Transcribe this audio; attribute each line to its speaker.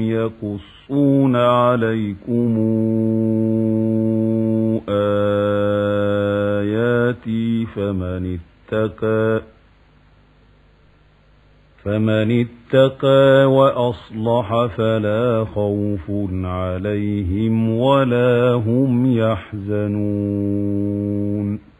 Speaker 1: يقصون عليكم آياتي فمن اتقى وأصلح فلا خوف عليهم ولا هم يحزنون.